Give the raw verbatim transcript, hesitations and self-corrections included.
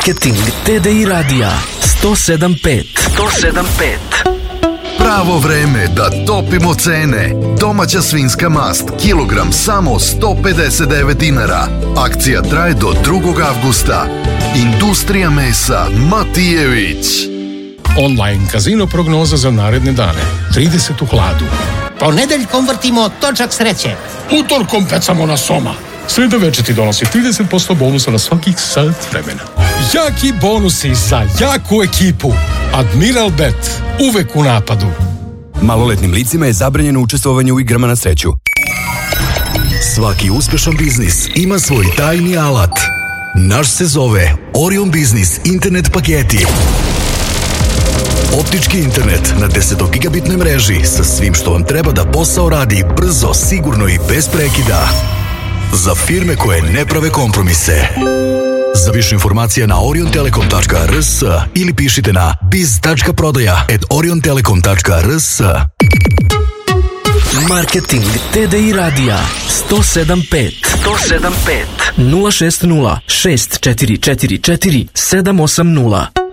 Marketing T D I radija sto sedam pet. sto sedam pet. Pravo vreme da topimo cene. Domaća svinjska mast, kilogram samo sto pedeset devet dinara. Akcija traje do drugog avgusta. Industrija mesa Matijević. Online kazino prognoza za naredne dane. trideset u hladu. Ponedeljkom vrtimo točak sreće. Utorkom pecamo na soma. Sreda večer ti donosi trideset posto bonusa na svakih sat vremena. Jaki bonusi za jaku ekipu. Admiral Bet. Uvek u napadu. Maloletnim licima je zabranjeno učestvovanje u igrama na sreću. Svaki uspešan biznis ima svoj tajni alat. Naš se zove Orion Biznis internet paketi. Optički internet na deset gigabitnoj mreži sa svim što vam treba da posao radi brzo, sigurno i bez prekida. Za firme koje ne prave kompromise. Za više informacija na orion telekom tačka r s ili pišite na biz tačka prodaja at orion telekom tačka r s. Marketing T D I radija sto sedam pet. sto sedam pet. nula šest nula šest četiri četiri četiri sedam osam nula.